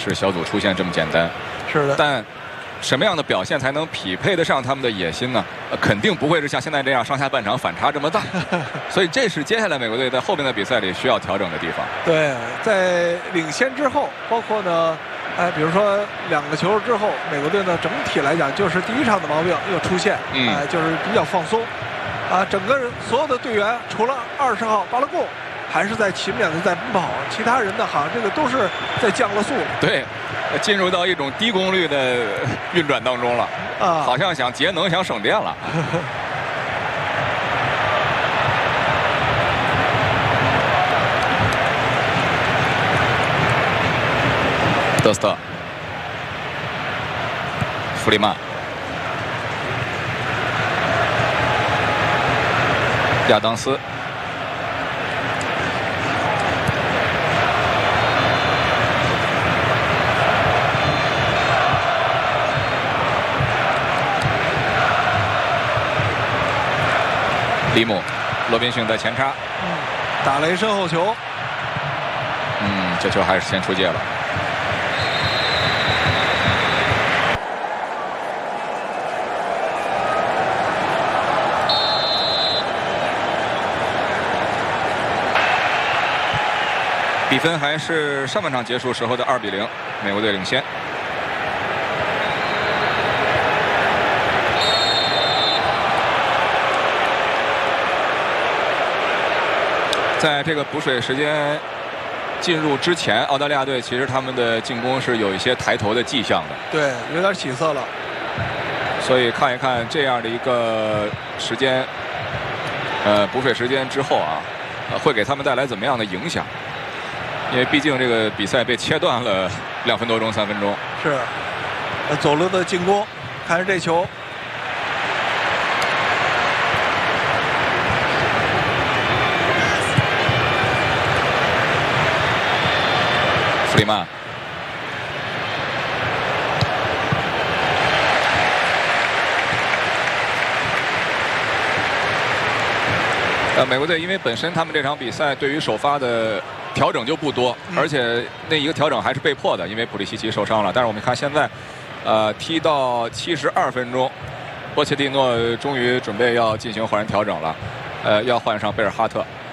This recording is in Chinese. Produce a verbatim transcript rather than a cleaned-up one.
是小组出线这么简单。 是的， 但什么样的表现才能匹配得上他们的野心呢？呃、肯定不会是像现在这样上下半场反差这么大。所以这是接下来美国队在后面的比赛里需要调整的地方。 对，在领先之后，包括呢，哎，比如说两个球之后，美国队呢整体来讲就是第一场的毛病又出现， 嗯、 哎，就是比较放松。啊，整个人所有的队员除了二十号巴拉贡还是在勤勉的在奔跑，其他人呢好像这个都是在降了速。 对，进入到一种低功率的运转当中了，啊，好像想节能想省电了。德斯特、弗里曼、亚当斯、利姆、罗宾逊在前插， 嗯，打了一身后球， 嗯，这球还是先出界了。比分还是上半场结束时候的二比零，美国队领先。在这个补水时间进入之前，澳大利亚队其实他们的进攻是有一些抬头的迹象的， 对，有点起色了。 所以看一看这样的一个时间，呃，补水时间之后啊，呃，会给他们带来怎么样的影响？因为毕竟这个比赛被切断了两分多钟、三分钟。 是，呃，走路的进攻，看着这球， 弗里曼，呃，美国队因为本身他们这场比赛对于首发的调整就不多， 嗯、 而且那一个调整还是被迫的，因为普利西奇受伤了。但是我们看现在，呃，踢到七十二分钟，波切蒂诺终于准备要进行换人调整了，呃，要换上贝尔哈特。